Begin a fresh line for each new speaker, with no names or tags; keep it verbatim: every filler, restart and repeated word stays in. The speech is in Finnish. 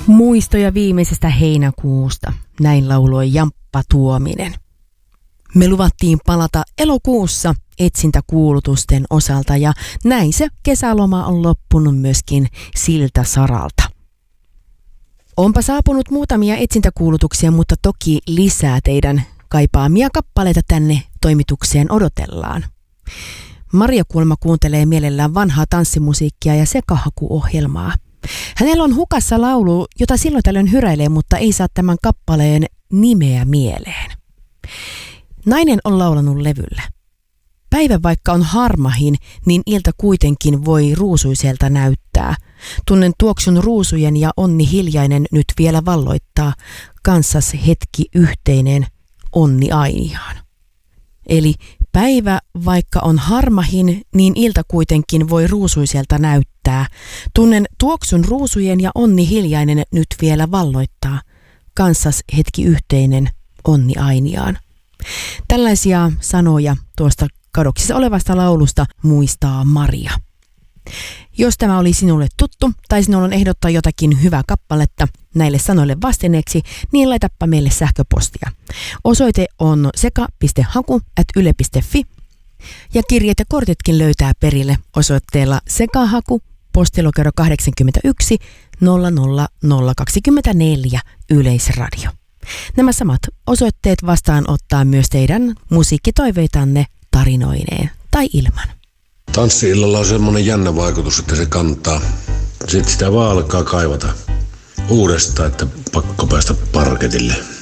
Muistoja viimeisestä heinäkuusta, näin lauloi Jamppa Tuominen. Me luvattiin palata elokuussa etsintäkuulutusten osalta ja näin se kesäloma on loppunut myöskin siltä saralta. Onpa saapunut muutamia etsintäkuulutuksia, mutta toki lisää teidän kaipaamia kappaleita tänne toimitukseen odotellaan. Maria Kulma kuuntelee mielellään vanhaa tanssimusiikkia ja sekahakuohjelmaa. Hänellä on hukassa laulu, jota silloin tällöin hyräilee, mutta ei saa tämän kappaleen nimeä mieleen. Nainen on laulanut levyllä. Päivä vaikka on harmahin, niin ilta kuitenkin voi ruusuiselta näyttää. Tunnen tuoksun ruusujen ja onni hiljainen nyt vielä valloittaa. Kanssas hetki yhteinen, onni ainiaan. Eli päivä vaikka on harmahin, niin ilta kuitenkin voi ruusuiselta näyttää. Tunnen tuoksun ruusujen ja onni hiljainen nyt vielä valloittaa. Kanssas hetki yhteinen, onni ainiaan. Tällaisia sanoja tuosta kadoksissa olevasta laulusta muistaa Maria. Jos tämä oli sinulle tuttu tai sinulla on ehdottaa jotakin hyvää kappaletta näille sanoille vastineeksi, niin laitappa meille sähköpostia. Osoite on seka piste haku ät yle piste fi ja kirjeet ja kortitkin löytää perille osoitteella sekahaku, postilokero kahdeksankymmentäyksi nolla nolla nolla kaksikymmentäneljä Yleisradio. Nämä samat osoitteet vastaanottaa myös teidän musiikkitoiveitanne tarinoineen tai ilman.
Tanssi-illalla on semmoinen jännä vaikutus, että se kantaa. Sitten sitä vaan alkaa kaivata uudestaan, että pakko päästä parketille.